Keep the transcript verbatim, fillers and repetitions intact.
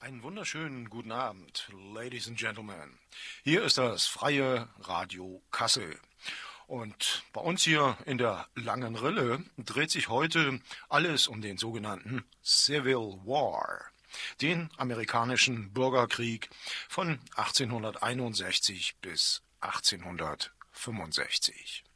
Einen wunderschönen guten Abend, Ladies and Gentlemen. Hier ist das Freie Radio Kassel. Und bei uns hier in der Langen Rille dreht sich heute alles um den sogenannten Civil War, den amerikanischen Bürgerkrieg von achtzehnhunderteinundsechzig bis achtzehnhundertfünfundsechzig.